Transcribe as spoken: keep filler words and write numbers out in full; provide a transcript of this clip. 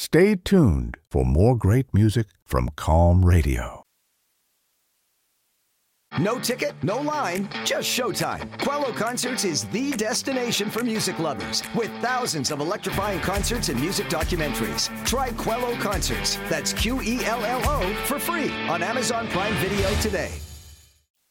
Stay tuned for more great music from Calm Radio. No ticket, no line, just showtime. Quello Concerts is the destination for music lovers, with thousands of electrifying concerts and music documentaries. Try Quello Concerts, that's Q E L L O, for free on Amazon Prime Video today.